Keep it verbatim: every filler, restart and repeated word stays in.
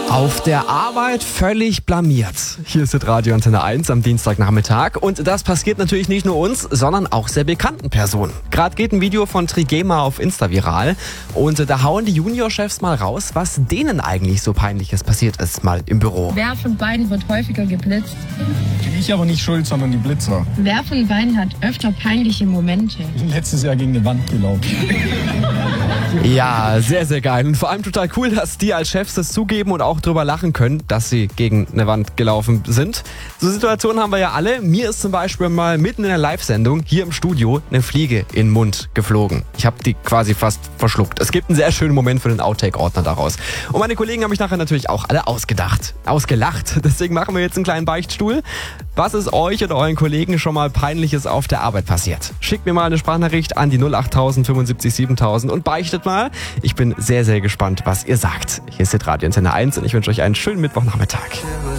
Auf der Arbeit völlig blamiert. Hier ist das Radio Antenne eins am Dienstagnachmittag. Und das passiert natürlich nicht nur uns, sondern auch sehr bekannten Personen. Gerade geht ein Video von Trigema auf Insta viral. Und da hauen die Juniorchefs mal raus, was denen eigentlich so Peinliches passiert ist, mal im Büro. Wer von beiden wird häufiger geblitzt? Ich aber nicht schuld, sondern die Blitzer. Wer von beiden hat öfter peinliche Momente? Letztes Jahr gegen eine Wand gelaufen. Ja, sehr, sehr geil. Und vor allem total cool, dass die als Chefs das zugeben und auch drüber lachen können, dass sie gegen eine Wand gelaufen sind. So Situationen haben wir ja alle. Mir ist zum Beispiel mal mitten in der Live-Sendung hier im Studio eine Fliege in den Mund geflogen. Ich habe die quasi fast verschluckt. Es gibt einen sehr schönen Moment für den Outtake-Ordner daraus. Und meine Kollegen haben mich nachher natürlich auch alle ausgedacht, ausgelacht. Deswegen machen wir jetzt einen kleinen Beichtstuhl. Was ist euch oder euren Kollegen schon mal Peinliches auf der Arbeit passiert? Schickt mir mal eine Sprachnachricht an die null acht null null fünfundsiebzig siebentausend und beichtet mal. Ich bin sehr, sehr gespannt, was ihr sagt. Hier ist das Radio Antenne eins und ich wünsche euch einen schönen Mittwochnachmittag.